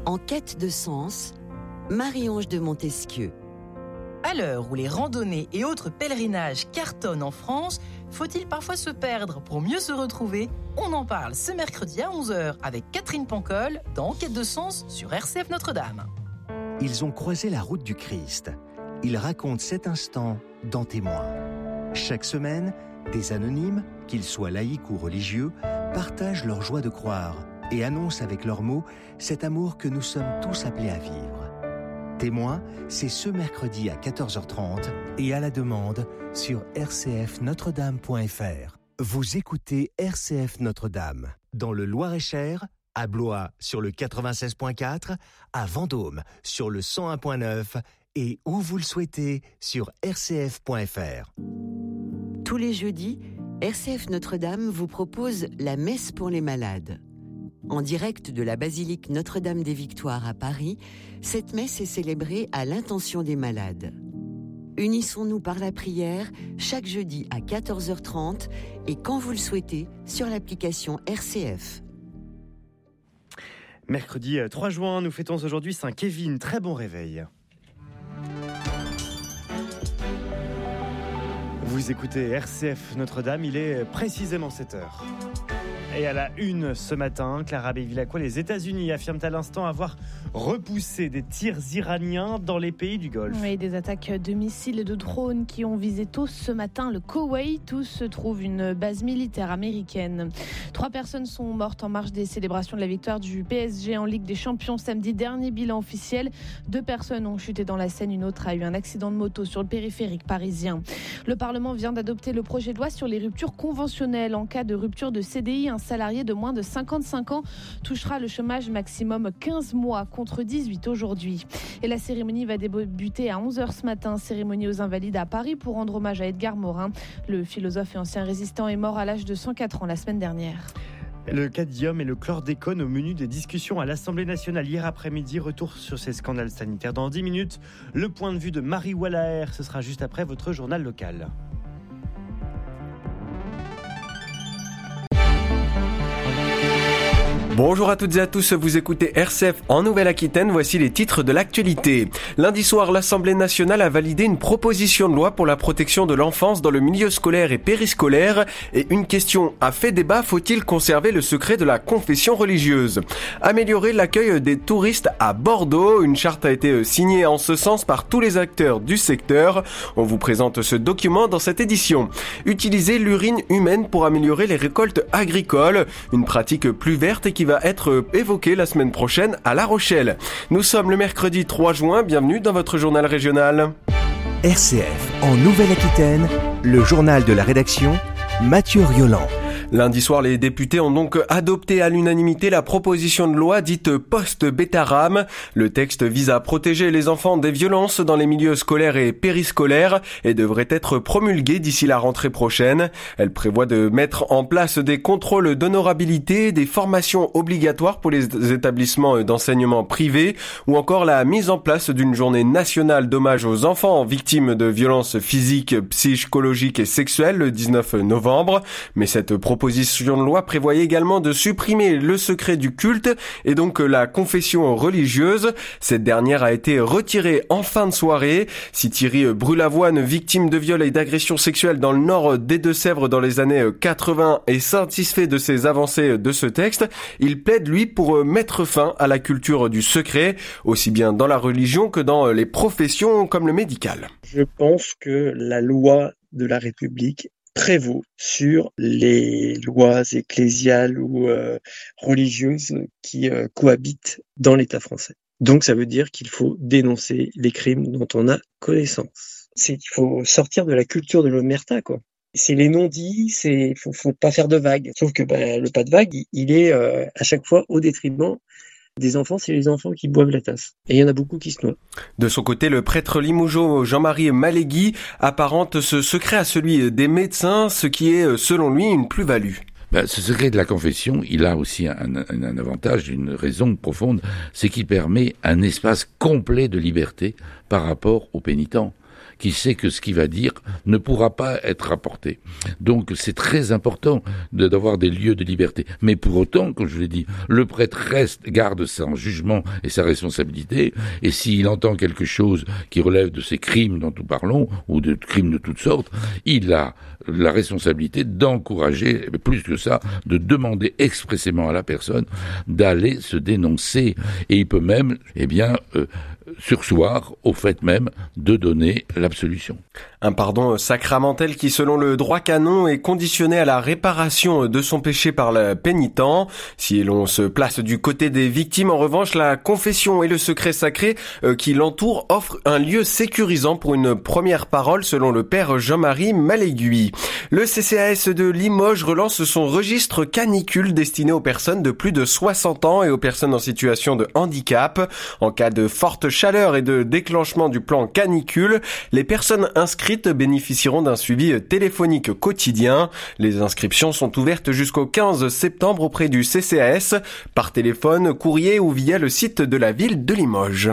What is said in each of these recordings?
En quête de sens, Marie-Ange de Montesquieu. À l'heure où les randonnées et autres pèlerinages cartonnent en France, faut-il parfois se perdre pour mieux se retrouver ? On en parle ce mercredi à 11h avec Catherine Pancol dans Quête de sens sur RCF Notre-Dame. Ils ont croisé la route du Christ. Ils racontent cet instant dans Témoins. Chaque semaine, des anonymes, qu'ils soient laïcs ou religieux, partagent leur joie de croire et annoncent avec leurs mots cet amour que nous sommes tous appelés à vivre. Témoins, c'est ce mercredi à 14h30 et à la demande sur rcfnotredame.fr. Vous écoutez RCF Notre-Dame dans le Loir-et-Cher, à Blois sur le 96.4, à Vendôme sur le 101.9 et où vous le souhaitez sur rcf.fr. Tous les jeudis, RCF Notre-Dame vous propose la messe pour les malades. En direct de la basilique Notre-Dame des Victoires à Paris, cette messe est célébrée à l'intention des malades. Unissons-nous par la prière chaque jeudi à 14h30 et quand vous le souhaitez sur l'application RCF. Mercredi 3 juin, nous fêtons aujourd'hui Saint Kevin. Très bon réveil. Vous écoutez RCF Notre-Dame, il est précisément 7h. Et à la une ce matin, Clara Bévillacqua, les États-Unis affirment à l'instant avoir repoussé des tirs iraniens dans les pays du Golfe. Oui, des attaques de missiles et de drones qui ont visé tôt ce matin le Koweït, où se trouve une base militaire américaine. 3 personnes sont mortes en marge des célébrations de la victoire du PSG en Ligue des Champions samedi dernier. Bilan officiel, 2 personnes ont chuté dans la Seine, une autre a eu un accident de moto sur le périphérique parisien. Le Parlement vient d'adopter le projet de loi sur les ruptures conventionnelles. En cas de rupture de CDI, un salarié de moins de 55 ans touchera le chômage maximum 15 mois contre 18 aujourd'hui. Et la cérémonie va débuter à 11h ce matin, cérémonie aux Invalides à Paris pour rendre hommage à Edgar Morin. Le philosophe et ancien résistant est mort à l'âge de 104 ans la semaine dernière. Le cadmium et le chlordécone au menu des discussions à l'Assemblée nationale hier après-midi. Retour sur ces scandales sanitaires dans 10 minutes. Le point de vue de Marie Wallaer, ce sera juste après votre journal local. Bonjour à toutes et à tous, vous écoutez RCF en Nouvelle-Aquitaine, voici les titres de l'actualité. Lundi soir, l'Assemblée nationale a validé une proposition de loi pour la protection de l'enfance dans le milieu scolaire et périscolaire. Et une question a fait débat, faut-il conserver le secret de la confession religieuse ? Améliorer l'accueil des touristes à Bordeaux, une charte a été signée en ce sens par tous les acteurs du secteur. On vous présente ce document dans cette édition. Utiliser l'urine humaine pour améliorer les récoltes agricoles, une pratique plus verte et qui va être évoqué la semaine prochaine à La Rochelle. Nous sommes le mercredi 3 juin, bienvenue dans votre journal régional. RCF en Nouvelle-Aquitaine, le journal de la rédaction, Mathieu Rioland. Lundi soir, les députés ont donc adopté à l'unanimité la proposition de loi dite post-Bétaram. Le texte vise à protéger les enfants des violences dans les milieux scolaires et périscolaires et devrait être promulguée d'ici la rentrée prochaine. Elle prévoit de mettre en place des contrôles d'honorabilité, des formations obligatoires pour les établissements d'enseignement privés ou encore la mise en place d'une journée nationale d'hommage aux enfants victimes de violences physiques, psychologiques et sexuelles le 19 novembre. Mais cette proposition de loi prévoyait également de supprimer le secret du culte et donc la confession religieuse. Cette dernière a été retirée en fin de soirée. Si Thierry Brulavoine, victime de viol et d'agression sexuelle dans le nord des Deux-Sèvres dans les années 80, est satisfait de ces avancées de ce texte, il plaide lui pour mettre fin à la culture du secret, aussi bien dans la religion que dans les professions comme le médical. Je pense que la loi de la République prévaut sur les lois ecclésiales ou religieuses qui cohabitent dans l'État français. Donc ça veut dire qu'il faut dénoncer les crimes dont on a connaissance. Il faut sortir de la culture de l'omerta, quoi. C'est les non-dits, faut pas faire de vagues. Sauf que le pas de vague, il est à chaque fois au détriment des enfants, c'est les enfants qui boivent la tasse. Et il y en a beaucoup qui se noient. De son côté, le prêtre limougeot Jean-Marie Malégui apparente ce secret à celui des médecins, ce qui est, selon lui, une plus-value. Ce secret de la confession, il a aussi un avantage, une raison profonde, c'est qu'il permet un espace complet de liberté par rapport aux pénitents, qui sait que ce qu'il va dire ne pourra pas être rapporté. Donc c'est très important d'avoir des lieux de liberté. Mais pour autant, comme je l'ai dit, le prêtre garde son jugement et sa responsabilité, et s'il entend quelque chose qui relève de ces crimes dont nous parlons, ou de crimes de toutes sortes, il a la responsabilité d'encourager, plus que ça, de demander expressément à la personne d'aller se dénoncer. Et il peut même, surseoir au fait même de donner l'absolution. Un pardon sacramentel qui, selon le droit canon, est conditionné à la réparation de son péché par le pénitent. Si l'on se place du côté des victimes, en revanche, la confession et le secret sacré qui l'entoure offrent un lieu sécurisant pour une première parole, selon le père Jean-Marie Maléguy. Le CCAS de Limoges relance son registre canicule destiné aux personnes de plus de 60 ans et aux personnes en situation de handicap. En cas de forte chaleur et de déclenchement du plan canicule, les personnes inscrites bénéficieront d'un suivi téléphonique quotidien. Les inscriptions sont ouvertes jusqu'au 15 septembre auprès du CCAS, par téléphone, courrier ou via le site de la ville de Limoges.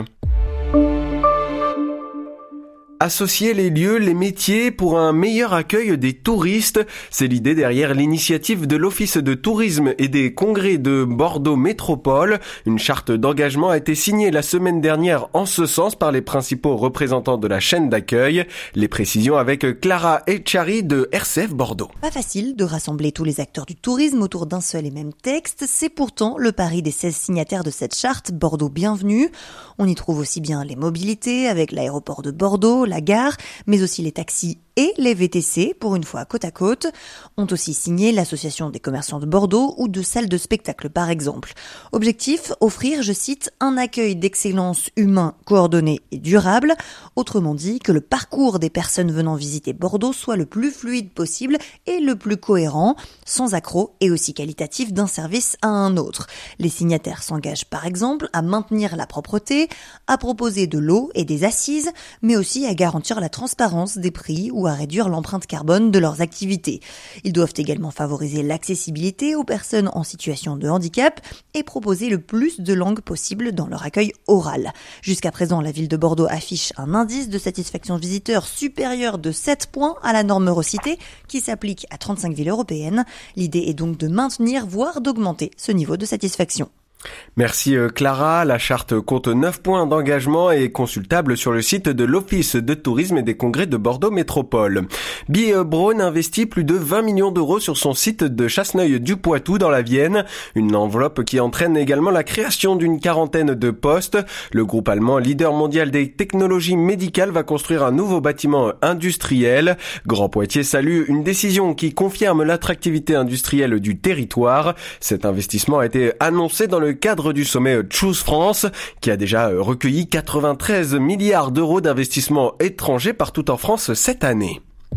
Associer les lieux, les métiers pour un meilleur accueil des touristes. C'est l'idée derrière l'initiative de l'Office de tourisme et des congrès de Bordeaux Métropole. Une charte d'engagement a été signée la semaine dernière en ce sens par les principaux représentants de la chaîne d'accueil. Les précisions avec Clara Etchari de RCF Bordeaux. Pas facile de rassembler tous les acteurs du tourisme autour d'un seul et même texte. C'est pourtant le pari des 16 signataires de cette charte, Bordeaux Bienvenue. On y trouve aussi bien les mobilités avec l'aéroport de Bordeaux, la gare, mais aussi les taxis et les VTC, pour une fois côte à côte, ont aussi signé l'association des commerçants de Bordeaux ou de salles de spectacle par exemple. Objectif, offrir, je cite, un accueil d'excellence humain, coordonné et durable. Autrement dit, que le parcours des personnes venant visiter Bordeaux soit le plus fluide possible et le plus cohérent, sans accroc et aussi qualitatif d'un service à un autre. Les signataires s'engagent par exemple à maintenir la propreté, à proposer de l'eau et des assises, mais aussi à garantir la transparence des prix ou à réduire l'empreinte carbone de leurs activités. Ils doivent également favoriser l'accessibilité aux personnes en situation de handicap et proposer le plus de langues possible dans leur accueil oral. Jusqu'à présent, la ville de Bordeaux affiche un indice de satisfaction visiteur supérieur de 7 points à la norme Eurocité qui s'applique à 35 villes européennes. L'idée est donc de maintenir, voire d'augmenter ce niveau de satisfaction. Merci Clara. La charte compte 9 points d'engagement et est consultable sur le site de l'Office de tourisme et des congrès de Bordeaux Métropole. Braun investit plus de 20 millions d'euros sur son site de Chasseneuil-du-Poitou dans la Vienne. Une enveloppe qui entraîne également la création d'une quarantaine de postes. Le groupe allemand, leader mondial des technologies médicales, va construire un nouveau bâtiment industriel. Grand Poitiers salue une décision qui confirme l'attractivité industrielle du territoire. Cet investissement a été annoncé dans le cadre du sommet Choose France, qui a déjà recueilli 93 milliards d'euros d'investissements étrangers partout en France cette année.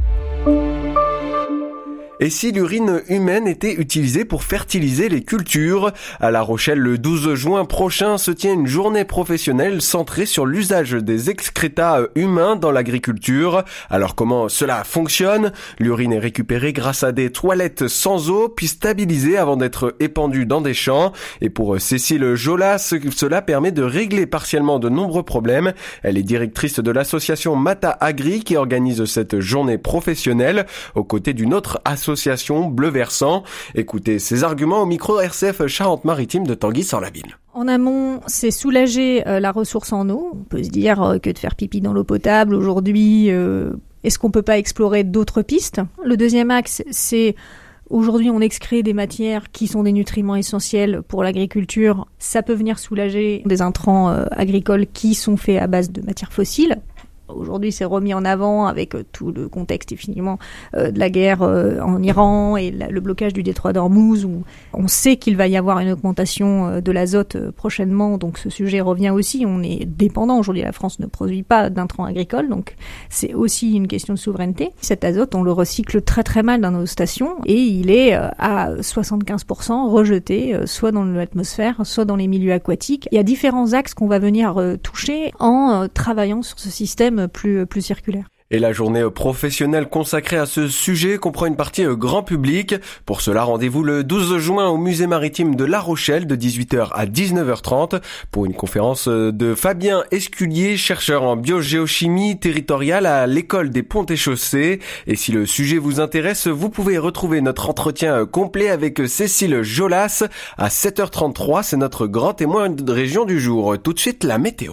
Et si l'urine humaine était utilisée pour fertiliser les cultures? À La Rochelle, le 12 juin prochain se tient une journée professionnelle centrée sur l'usage des excrétas humains dans l'agriculture. Alors comment cela fonctionne? L'urine est récupérée grâce à des toilettes sans eau, puis stabilisée avant d'être épandue dans des champs. Et pour Cécile Jolas, cela permet de régler partiellement de nombreux problèmes. Elle est directrice de l'association Mata Agri qui organise cette journée professionnelle aux côtés d'une autre association Bleu Versant. Écoutez ces arguments au micro RCF Charente-Maritime de Tanguy-sur-la-Ville. En amont, c'est soulager la ressource en eau. On peut se dire que de faire pipi dans l'eau potable aujourd'hui, est-ce qu'on peut pas explorer d'autres pistes? Le deuxième axe, c'est aujourd'hui, on excrée des matières qui sont des nutriments essentiels pour l'agriculture. Ça peut venir soulager des intrants agricoles qui sont faits à base de matières fossiles. Aujourd'hui, c'est remis en avant avec tout le contexte évidemment de la guerre en Iran et le blocage du détroit d'Ormuz où on sait qu'il va y avoir une augmentation de l'azote prochainement. Donc ce sujet revient aussi. On est dépendant. Aujourd'hui, la France ne produit pas d'intrants agricoles. Donc c'est aussi une question de souveraineté. Cet azote, on le recycle très très mal dans nos stations et il est à 75% rejeté soit dans l'atmosphère, soit dans les milieux aquatiques. Il y a différents axes qu'on va venir toucher en travaillant sur ce système plus circulaire. Et la journée professionnelle consacrée à ce sujet comprend une partie grand public. Pour cela, rendez-vous le 12 juin au musée maritime de La Rochelle de 18h à 19h30 pour une conférence de Fabien Esculier, chercheur en biogéochimie territoriale à l'école des ponts et chaussées. Et si le sujet vous intéresse, vous pouvez retrouver notre entretien complet avec Cécile Jolas à 7h33. C'est notre grand témoin de région du jour. Tout de suite, la météo.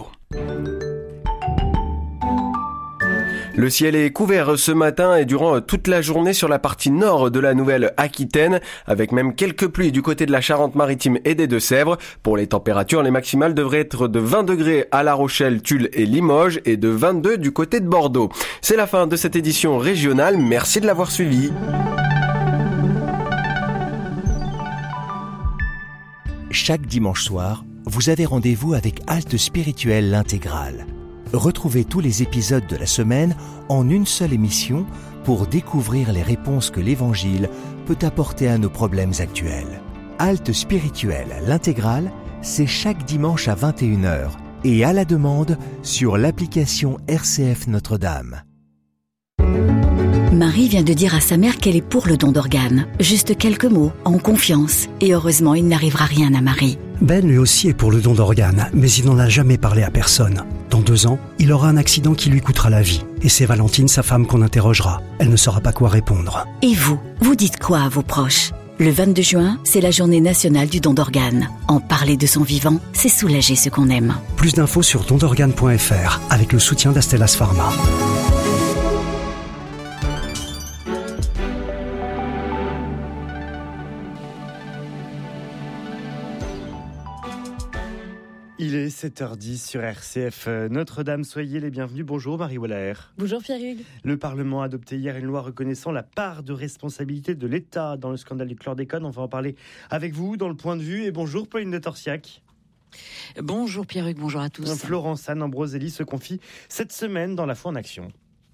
Le ciel est couvert ce matin et durant toute la journée sur la partie nord de la Nouvelle-Aquitaine, avec même quelques pluies du côté de la Charente-Maritime et des Deux-Sèvres. Pour les températures, les maximales devraient être de 20 degrés à La Rochelle, Tulle et Limoges et de 22 du côté de Bordeaux. C'est la fin de cette édition régionale. Merci de l'avoir suivi. Chaque dimanche soir, vous avez rendez-vous avec Halte Spirituelle l'Intégrale. Retrouvez tous les épisodes de la semaine en une seule émission pour découvrir les réponses que l'Évangile peut apporter à nos problèmes actuels. Halte Spirituelle l'Intégrale, c'est chaque dimanche à 21h et à la demande sur l'application RCF Notre-Dame. Marie vient de dire à sa mère qu'elle est pour le don d'organes. Juste quelques mots, en confiance. Et heureusement, il n'arrivera rien à Marie. Ben lui aussi est pour le don d'organes, mais il n'en a jamais parlé à personne. Dans 2 ans, il aura un accident qui lui coûtera la vie. Et c'est Valentine, sa femme, qu'on interrogera. Elle ne saura pas quoi répondre. Et vous dites quoi à vos proches ? Le 22 juin, c'est la journée nationale du don d'organes. En parler de son vivant, c'est soulager ceux qu'on aime. Plus d'infos sur dondorganes.fr avec le soutien d'Astellas Pharma. Il est 7h10 sur RCF Notre-Dame. Soyez les bienvenus. Bonjour Marie Wallaer. Bonjour Pierre-Hugues. Le Parlement a adopté hier une loi reconnaissant la part de responsabilité de l'État dans le scandale du chlordécone. On va en parler avec vous dans le point de vue. Et bonjour Pauline de Torsiac. Bonjour Pierre-Hugues, bonjour à tous. Florence Anne Ambroselli se confie cette semaine dans La Foi en Action.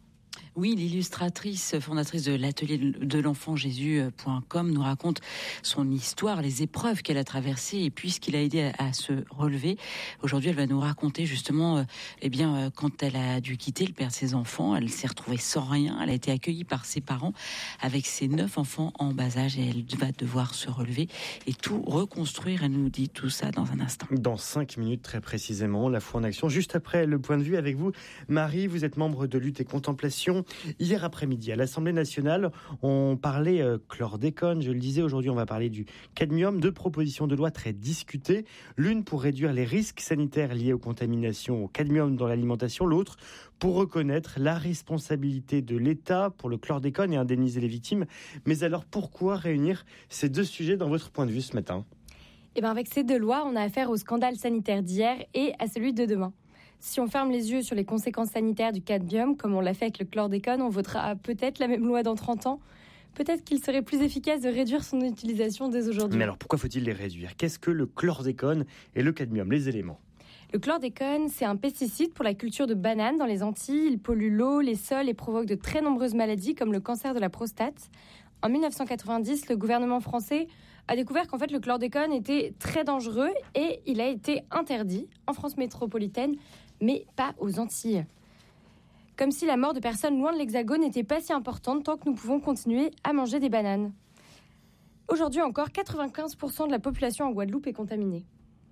Oui, l'illustratrice, fondatrice de l'atelier de l'enfant Jésus.com nous raconte son histoire, les épreuves qu'elle a traversées et puis ce qui l'a aidé à se relever. Aujourd'hui, elle va nous raconter justement, quand elle a dû quitter le père de ses enfants, elle s'est retrouvée sans rien. Elle a été accueillie par ses parents avec ses 9 enfants en bas âge et elle va devoir se relever et tout reconstruire. Elle nous dit tout ça dans un instant. Dans 5 minutes très précisément, La Foi en Action. Juste après le point de vue avec vous, Marie, vous êtes membre de Lutte et Contemplation. Hier après-midi, à l'Assemblée nationale, on parlait chlordécone. Je le disais, aujourd'hui, on va parler du cadmium. 2 propositions de loi très discutées. L'une pour réduire les risques sanitaires liés aux contaminations au cadmium dans l'alimentation. L'autre pour reconnaître la responsabilité de l'État pour le chlordécone et indemniser les victimes. Mais alors, pourquoi réunir ces 2 sujets dans votre point de vue ce matin ? Avec ces 2 lois, on a affaire au scandale sanitaire d'hier et à celui de demain. Si on ferme les yeux sur les conséquences sanitaires du cadmium, comme on l'a fait avec le chlordécone, on votera peut-être la même loi dans 30 ans. Peut-être qu'il serait plus efficace de réduire son utilisation dès aujourd'hui. Mais alors pourquoi faut-il les réduire ? Qu'est-ce que le chlordécone et le cadmium ? Les éléments. Le chlordécone, c'est un pesticide pour la culture de bananes dans les Antilles. Il pollue l'eau, les sols et provoque de très nombreuses maladies comme le cancer de la prostate. En 1990, le gouvernement français a découvert qu'en fait le chlordécone était très dangereux et il a été interdit en France métropolitaine, mais pas aux Antilles. Comme si la mort de personnes loin de l'Hexagone n'était pas si importante tant que nous pouvons continuer à manger des bananes. Aujourd'hui encore, 95% de la population en Guadeloupe est contaminée.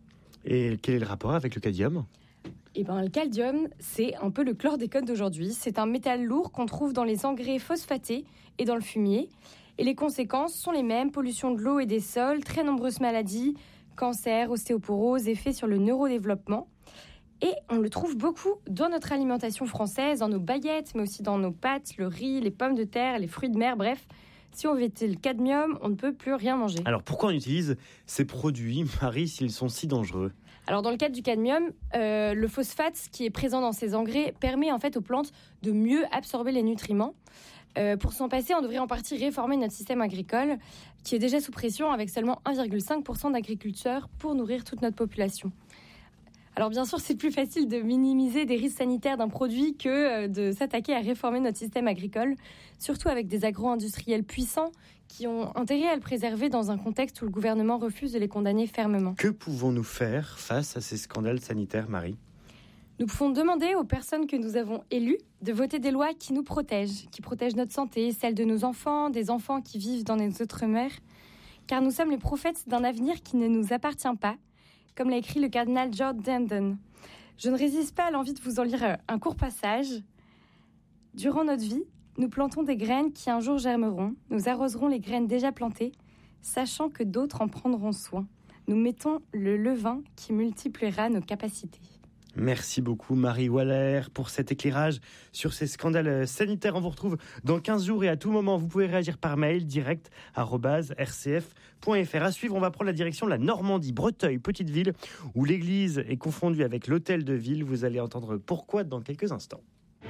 Et quel est le rapport avec le cadmium ? Le cadmium, c'est un peu le chlordécone d'aujourd'hui. C'est un métal lourd qu'on trouve dans les engrais phosphatés et dans le fumier. Et les conséquences sont les mêmes, pollution de l'eau et des sols, très nombreuses maladies, cancer, ostéoporose, effets sur le neurodéveloppement. Et on le trouve beaucoup dans notre alimentation française, dans nos baguettes, mais aussi dans nos pâtes, le riz, les pommes de terre, les fruits de mer, bref. Si on veut le cadmium, on ne peut plus rien manger. Alors pourquoi on utilise ces produits, Marie, s'ils sont si dangereux ? Alors dans le cas du cadmium, le phosphate qui est présent dans ces engrais permet en fait aux plantes de mieux absorber les nutriments. Pour s'en passer, on devrait en partie réformer notre système agricole qui est déjà sous pression avec seulement 1,5% d'agriculteurs pour nourrir toute notre population. Alors bien sûr, c'est plus facile de minimiser des risques sanitaires d'un produit que de s'attaquer à réformer notre système agricole, surtout avec des agro-industriels puissants qui ont intérêt à le préserver dans un contexte où le gouvernement refuse de les condamner fermement. Que pouvons-nous faire face à ces scandales sanitaires, Marie ? Nous pouvons demander aux personnes que nous avons élues de voter des lois qui nous protègent, qui protègent notre santé, celle de nos enfants, des enfants qui vivent dans les outre-mer, car nous sommes les prophètes d'un avenir qui ne nous appartient pas, comme l'a écrit le cardinal George Dandon. Je ne résiste pas à l'envie de vous en lire un court passage. Durant notre vie, nous plantons des graines qui un jour germeront. Nous arroserons les graines déjà plantées, sachant que d'autres en prendront soin. Nous mettons le levain qui multipliera nos capacités. Merci beaucoup Marie Waller pour cet éclairage sur ces scandales sanitaires. On vous retrouve dans 15 jours et à tout moment, vous pouvez réagir par mail direct @rcf.fr. À suivre, on va prendre la direction de la Normandie, Breteuil, petite ville où l'église est confondue avec l'hôtel de ville. Vous allez entendre pourquoi dans quelques instants.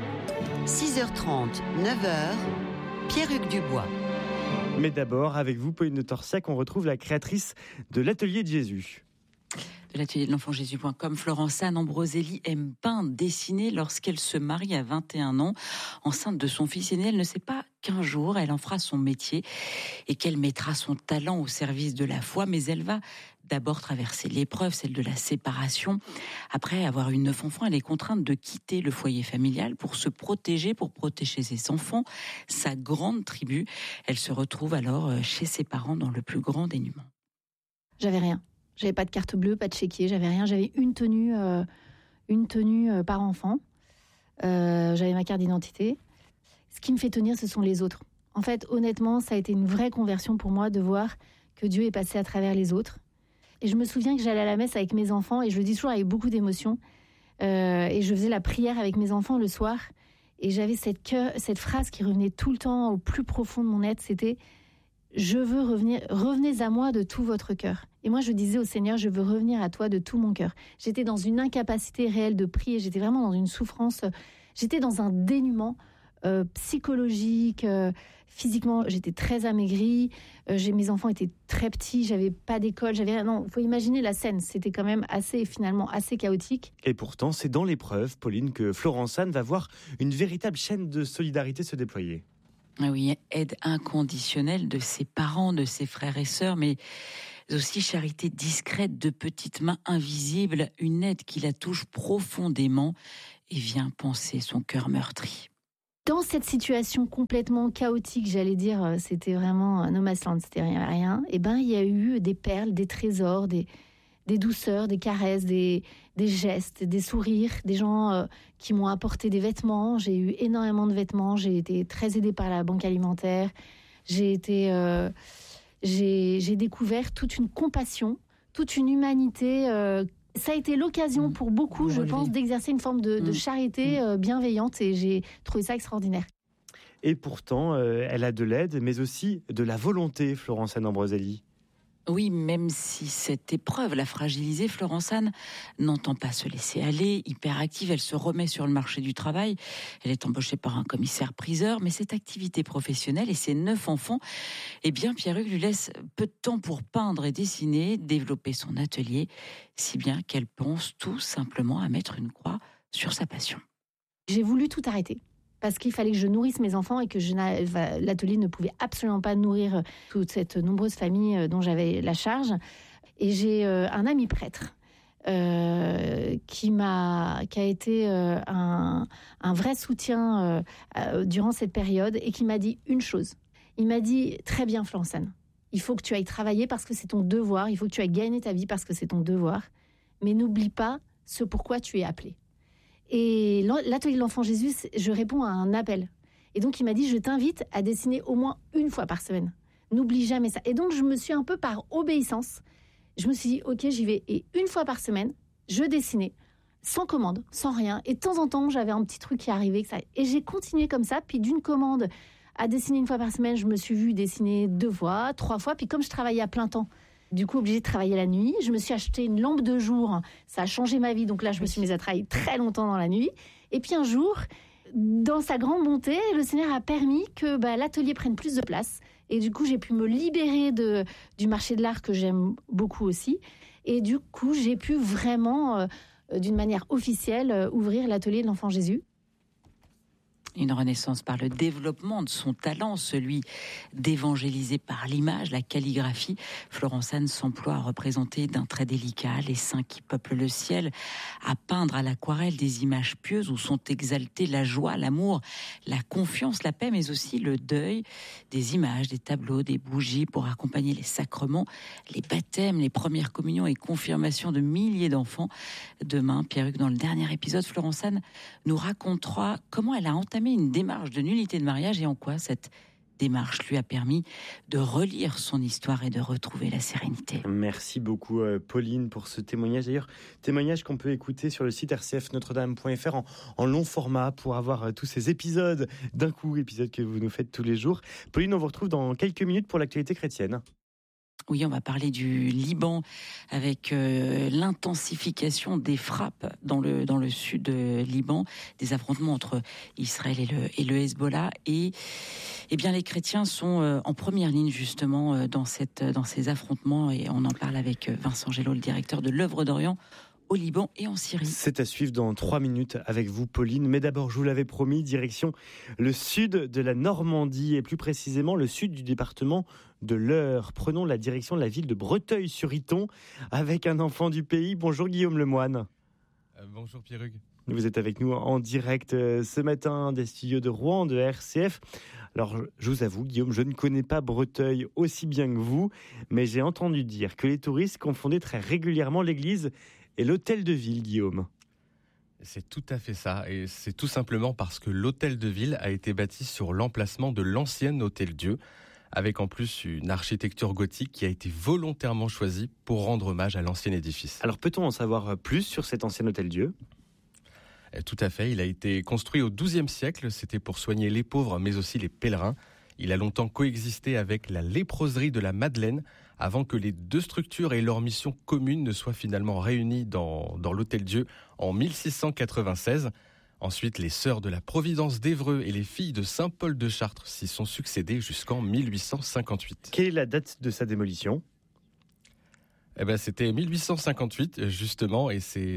6h30, 9h, Pierre-Hugues Dubois. Mais d'abord, avec vous, Pauline de Torsiac, on retrouve la créatrice de l'Atelier de Jésus. De l'atelier de l'enfant Jésus.com, Florence-Anne Ambroselli aime peindre, dessiner. Lorsqu'elle se marie à 21 ans, enceinte de son fils aîné, elle ne sait pas qu'un jour elle en fera son métier et qu'elle mettra son talent au service de la foi, mais elle va d'abord traverser l'épreuve, celle de la séparation. Après avoir eu 9 enfants, elle est contrainte de quitter le foyer familial pour se protéger, pour protéger ses enfants, sa grande tribu. Elle se retrouve alors chez ses parents dans le plus grand dénuement. J'avais rien. J'avais pas de carte bleue, pas de chéquier, j'avais rien. J'avais une tenue par enfant. J'avais ma carte d'identité. Ce qui me fait tenir, ce sont les autres. En fait, honnêtement, ça a été une vraie conversion pour moi de voir que Dieu est passé à travers les autres. Et je me souviens que j'allais à la messe avec mes enfants, et je le dis toujours avec beaucoup d'émotion. Et je faisais la prière avec mes enfants le soir. Et j'avais cette phrase qui revenait tout le temps au plus profond de mon être, c'était « Je veux revenir, revenez à moi de tout votre cœur ». Et moi, je disais au Seigneur, je veux revenir à toi de tout mon cœur. J'étais dans une incapacité réelle de prier, j'étais vraiment dans une souffrance, j'étais dans un dénuement psychologique, physiquement, j'étais très amaigrie, mes enfants étaient très petits, j'avais pas d'école, non, faut imaginer la scène, c'était quand même finalement assez chaotique. Et pourtant, c'est dans l'épreuve, Pauline, que Florence-Anne va voir une véritable chaîne de solidarité se déployer. Oui, aide inconditionnelle de ses parents, de ses frères et sœurs, mais aussi charité discrète de petites mains invisibles, une aide qui la touche profondément et vient panser son cœur meurtri. Dans cette situation complètement chaotique, j'allais dire, c'était vraiment un no man's land, c'était rien. Et il y a eu des perles, des trésors, des douceurs, des caresses, des gestes, des sourires, des gens qui m'ont apporté des vêtements. J'ai eu énormément de vêtements. J'ai été très aidée par la banque alimentaire. J'ai découvert toute une compassion, toute une humanité. Ça a été l'occasion pour beaucoup, je pense, d'exercer une forme de charité bienveillante, et j'ai trouvé ça extraordinaire. Et pourtant, elle a de l'aide, mais aussi de la volonté, Florence-Anne Ambroselli. Oui, même si cette épreuve l'a fragilisée, Florence-Anne n'entend pas se laisser aller. Hyperactive, elle se remet sur le marché du travail. Elle est embauchée par un commissaire-priseur, mais cette activité professionnelle et ses 9 enfants, Pierre-Hugues lui laisse peu de temps pour peindre et dessiner, développer son atelier, si bien qu'elle pense tout simplement à mettre une croix sur sa passion. J'ai voulu tout arrêter, parce qu'il fallait que je nourrisse mes enfants et que l'atelier ne pouvait absolument pas nourrir toute cette nombreuse famille dont j'avais la charge. Et j'ai un ami prêtre qui a été un vrai soutien durant cette période, et qui m'a dit une chose. Il m'a dit « Très bien, Florence-Anne, il faut que tu ailles travailler parce que c'est ton devoir, il faut que tu ailles gagner ta vie parce que c'est ton devoir, mais n'oublie pas ce pourquoi tu es appelé. » Et l'atelier de l'enfant Jésus, je réponds à un appel. Et donc, il m'a dit, je t'invite à dessiner au moins une fois par semaine. N'oublie jamais ça. Et donc, je me suis un peu par obéissance, je me suis dit, ok, j'y vais. Et une fois par semaine, je dessinais, sans commande, sans rien. Et de temps en temps, j'avais un petit truc qui arrivait. Et j'ai continué comme ça. Puis d'une commande à dessiner une fois par semaine, je me suis vue dessiner 2 fois, 3 fois. Puis comme je travaillais à plein temps, du coup, obligée de travailler la nuit. Je me suis acheté une lampe de jour. Ça a changé ma vie. Donc là, je me suis mise à travailler très longtemps dans la nuit. Et puis un jour, dans sa grande bonté, le Seigneur a permis que l'atelier prenne plus de place. Et du coup, j'ai pu me libérer du marché de l'art que j'aime beaucoup aussi. Et du coup, j'ai pu vraiment, d'une manière officielle, ouvrir l'atelier de l'Enfant Jésus. Une renaissance par le développement de son talent, celui d'évangéliser par l'image, la calligraphie. Florence Anne s'emploie à représenter d'un trait délicat les saints qui peuplent le ciel, à peindre à l'aquarelle des images pieuses où sont exaltées la joie, l'amour, la confiance, la paix, mais aussi le deuil. Des images, des tableaux, des bougies pour accompagner les sacrements, les baptêmes, les premières communions et confirmations de milliers d'enfants. Demain, Pierre-Hugues, dans le dernier épisode, Florence Anne nous racontera comment elle a entamé une démarche de nullité de mariage et en quoi cette démarche lui a permis de relire son histoire et de retrouver la sérénité. Merci beaucoup Pauline pour ce témoignage. D'ailleurs, témoignage qu'on peut écouter sur le site rcfnotredame.fr en long format pour avoir tous ces épisodes d'un coup, épisodes que vous nous faites tous les jours. Pauline, on vous retrouve dans quelques minutes pour l'actualité chrétienne. Oui, on va parler du Liban avec l'intensification des frappes dans le sud Liban, des affrontements entre Israël et le Hezbollah. Et bien, les chrétiens sont en première ligne justement dans ces affrontements. Et on en parle avec Vincent Gélaud, le directeur de l'Œuvre d'Orient au Liban et en Syrie. C'est à suivre dans 3 minutes avec vous, Pauline. Mais d'abord, je vous l'avais promis, direction le sud de la Normandie et plus précisément le sud du département de l'Eure. Prenons la direction de la ville de Breteuil-sur-Iton avec un enfant du pays. Bonjour Guillaume Lemoine. Bonjour Pierre-Hugues. Vous êtes avec nous en direct ce matin des studios de Rouen de RCF. Alors, je vous avoue, Guillaume, je ne connais pas Breteuil aussi bien que vous, mais j'ai entendu dire que les touristes confondaient très régulièrement l'église et l'hôtel de ville, Guillaume. C'est tout à fait ça, et c'est tout simplement parce que l'hôtel de ville a été bâti sur l'emplacement de l'ancien hôtel-Dieu, avec en plus une architecture gothique qui a été volontairement choisie pour rendre hommage à l'ancien édifice. Alors peut-on en savoir plus sur cet ancien hôtel-Dieu ? Tout à fait, il a été construit au XIIe siècle, c'était pour soigner les pauvres mais aussi les pèlerins. Il a longtemps coexisté avec la léproserie de la Madeleine avant que les deux structures et leur mission commune ne soient finalement réunies dans l'Hôtel-Dieu en 1696. Ensuite, les sœurs de la Providence d'Évreux et les filles de Saint-Paul de Chartres s'y sont succédées jusqu'en 1858. Quelle est la date de sa démolition ? C'était 1858 justement, et c'est